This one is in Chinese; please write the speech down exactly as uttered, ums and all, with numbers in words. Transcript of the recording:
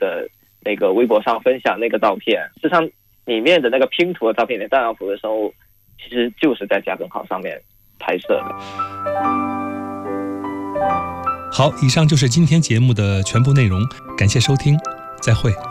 的那个微博上分享那个照片，事实上里面的那个拼图的照片里，大洋蝠的生物其实就是在加更号上面拍摄的。 好，以上就是今天节目的全部内容，感谢收听，再会。